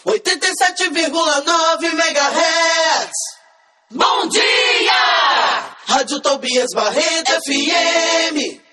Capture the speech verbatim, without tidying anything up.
oitenta e sete vírgula nove megahertz. Bom dia! Rádio Tobias Barreto F M.